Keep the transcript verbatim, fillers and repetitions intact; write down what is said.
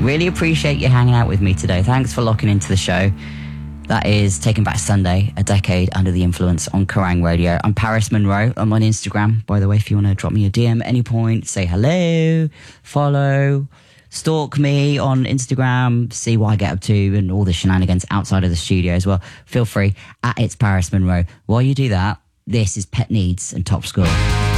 Really appreciate you hanging out with me today. Thanks for locking into the show. That is Taking Back Sunday, a decade under the influence on Kerrang Radio. I'm Paris Monroe. I'm on Instagram, by the way, if you want to drop me a D M at any point, say hello, follow, stalk me on Instagram, see what I get up to and all the shenanigans outside of the studio as well. Feel free, at It's Paris Monroe. While you do that, this is Pet Needs and Top Score.